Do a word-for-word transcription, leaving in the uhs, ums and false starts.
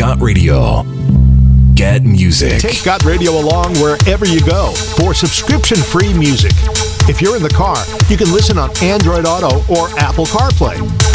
Got Radio. Get music. Take Got Radio along wherever you go for subscription-free music. If you're in the car, you can listen on Android Auto or Apple CarPlay.